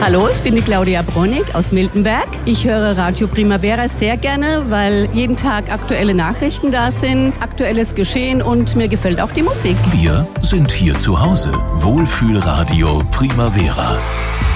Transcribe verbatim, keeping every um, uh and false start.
Hallo, ich bin die Claudia Bronig aus Miltenberg. Ich höre Radio Primavera sehr gerne, weil jeden Tag aktuelle Nachrichten da sind, aktuelles Geschehen und mir gefällt auch die Musik. Wir sind hier zu Hause. Wohlfühlradio Primavera.